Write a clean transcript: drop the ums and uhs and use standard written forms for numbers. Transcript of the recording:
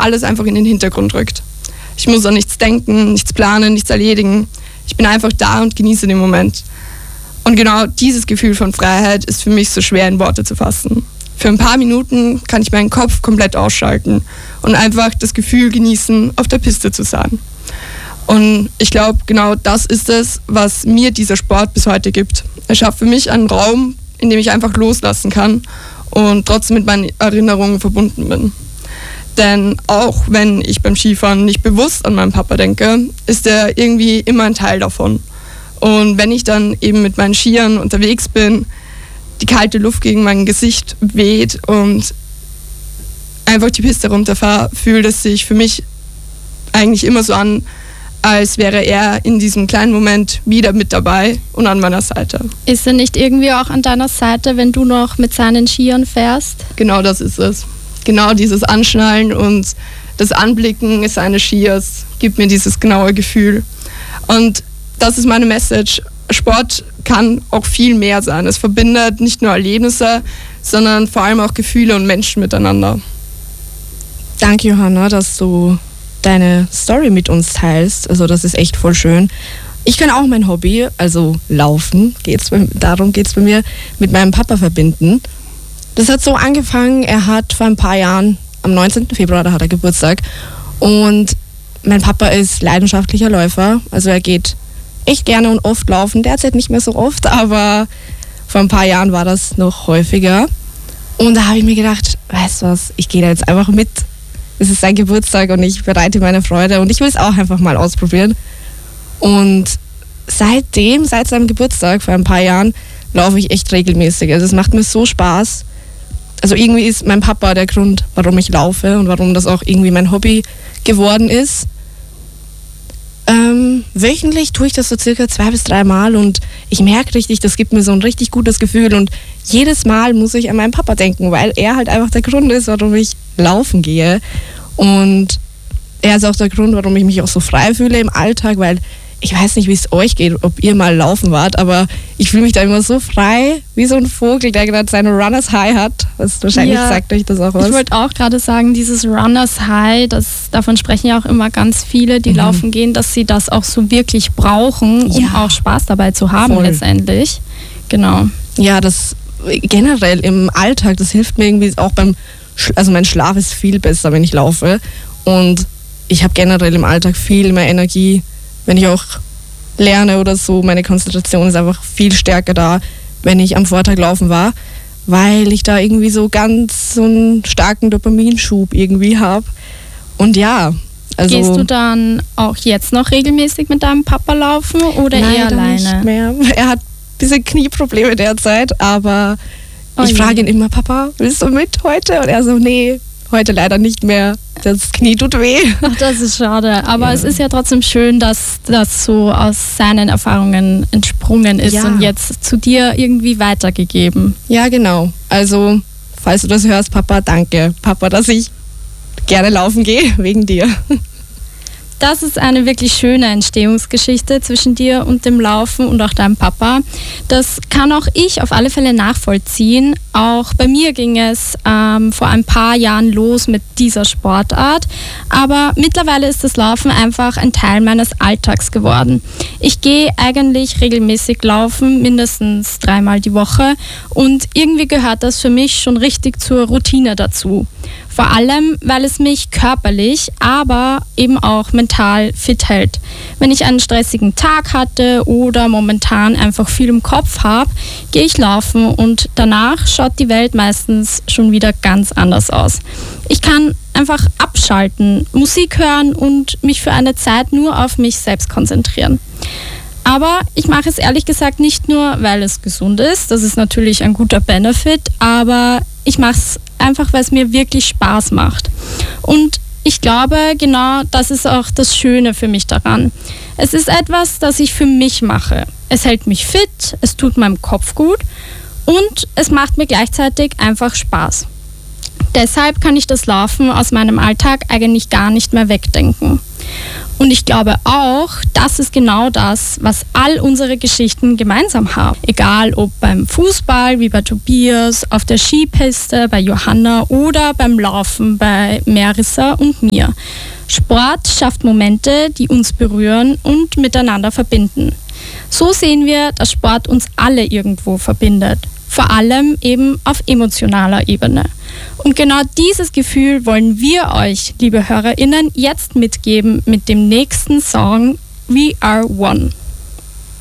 alles einfach in den Hintergrund rückt. Ich muss an nichts denken, nichts planen, nichts erledigen. Ich bin einfach da und genieße den Moment. Und genau dieses Gefühl von Freiheit ist für mich so schwer in Worte zu fassen. Für ein paar Minuten kann ich meinen Kopf komplett ausschalten und einfach das Gefühl genießen, auf der Piste zu sein. Und ich glaube, genau das ist es, was mir dieser Sport bis heute gibt. Er schafft für mich einen Raum, in dem ich einfach loslassen kann und trotzdem mit meinen Erinnerungen verbunden bin. Denn auch wenn ich beim Skifahren nicht bewusst an meinen Papa denke, ist er irgendwie immer ein Teil davon. Und wenn ich dann eben mit meinen Skiern unterwegs bin, die kalte Luft gegen mein Gesicht weht und einfach die Piste runterfahre, fühlt es sich für mich eigentlich immer so an, als wäre er in diesem kleinen Moment wieder mit dabei und an meiner Seite. Ist er nicht irgendwie auch an deiner Seite, wenn du noch mit seinen Skiern fährst? Genau das ist es. Genau dieses Anschnallen und das Anblicken seines Skiers gibt mir dieses genaue Gefühl. Und das ist meine Message. Sport kann auch viel mehr sein. Es verbindet nicht nur Erlebnisse, sondern vor allem auch Gefühle und Menschen miteinander. Danke, Johanna, dass du deine Story mit uns teilst. Also das ist echt voll schön. Ich kann auch mein Hobby, also Laufen, darum geht es bei mir, mit meinem Papa verbinden. Das hat so angefangen, er hat vor ein paar Jahren, am 19. Februar, da hat er Geburtstag. Und mein Papa ist leidenschaftlicher Läufer, also er geht echt gerne und oft laufen. Derzeit nicht mehr so oft, aber vor ein paar Jahren war das noch häufiger. Und da habe ich mir gedacht, weißt du was, ich gehe da jetzt einfach mit. Es ist sein Geburtstag und ich bereite meine Freude und ich will es auch einfach mal ausprobieren. Und seit seinem Geburtstag vor ein paar Jahren, laufe ich echt regelmäßig. Also es macht mir so Spaß. Also irgendwie ist mein Papa der Grund, warum ich laufe und warum das auch irgendwie mein Hobby geworden ist. Wöchentlich tue ich das so circa 2 bis 3 Mal und ich merke richtig, das gibt mir so ein richtig gutes Gefühl und jedes Mal muss ich an meinen Papa denken, weil er halt einfach der Grund ist, warum ich laufen gehe und er ist auch der Grund, warum ich mich auch so frei fühle im Alltag, weil ich weiß nicht, wie es euch geht, ob ihr mal laufen wart, aber ich fühle mich da immer so frei, wie so ein Vogel, der gerade seine Runners High hat. Wahrscheinlich sagt euch das auch was. Ich wollte auch gerade sagen, dieses Runners High, davon sprechen ja auch immer ganz viele, die laufen gehen, dass sie das auch so wirklich brauchen, um auch Spaß dabei zu haben letztendlich. Genau. Ja, das generell im Alltag, das hilft mir irgendwie auch also mein Schlaf ist viel besser, wenn ich laufe und ich habe generell im Alltag viel mehr Energie, wenn ich auch lerne oder so, meine Konzentration ist einfach viel stärker da, wenn ich am Vortag laufen war, weil ich da irgendwie so einen starken Dopaminschub irgendwie habe. Und ja, also... Gehst du dann auch jetzt noch regelmäßig mit deinem Papa laufen oder eher alleine? Nicht mehr. Er hat ein bisschen Knieprobleme derzeit, aber ich frage ihn immer, Papa, willst du mit heute? Und er so, nee, heute leider nicht mehr. Das Knie tut weh. Ach, das ist schade. Aber es ist ja trotzdem schön, dass das so aus seinen Erfahrungen entsprungen ist und jetzt zu dir irgendwie weitergegeben. Ja, genau. Also, falls du das hörst, Papa, danke. Papa, dass ich gerne laufen gehe, wegen dir. Das ist eine wirklich schöne Entstehungsgeschichte zwischen dir und dem Laufen und auch deinem Papa. Das kann auch ich auf alle Fälle nachvollziehen. Auch bei mir ging es vor ein paar Jahren los mit dieser Sportart. Aber mittlerweile ist das Laufen einfach ein Teil meines Alltags geworden. Ich gehe eigentlich regelmäßig laufen, mindestens 3-mal die Woche. Und irgendwie gehört das für mich schon richtig zur Routine dazu. Vor allem, weil es mich körperlich, aber eben auch mental fit hält. Wenn ich einen stressigen Tag hatte oder momentan einfach viel im Kopf habe, gehe ich laufen und danach schaut die Welt meistens schon wieder ganz anders aus. Ich kann einfach abschalten, Musik hören und mich für eine Zeit nur auf mich selbst konzentrieren. Aber ich mache es ehrlich gesagt nicht nur, weil es gesund ist, das ist natürlich ein guter Benefit, aber ich mache es einfach, weil es mir wirklich Spaß macht. Und ich glaube, genau das ist auch das Schöne für mich daran. Es ist etwas, das ich für mich mache. Es hält mich fit, es tut meinem Kopf gut und es macht mir gleichzeitig einfach Spaß. Deshalb kann ich das Laufen aus meinem Alltag eigentlich gar nicht mehr wegdenken. Und ich glaube auch, das ist genau das, was all unsere Geschichten gemeinsam haben. Egal ob beim Fußball, wie bei Tobias, auf der Skipiste bei Johanna oder beim Laufen bei Marissa und mir. Sport schafft Momente, die uns berühren und miteinander verbinden. So sehen wir, dass Sport uns alle irgendwo verbindet. Vor allem eben auf emotionaler Ebene. Und genau dieses Gefühl wollen wir euch, liebe HörerInnen, jetzt mitgeben mit dem nächsten Song We Are One.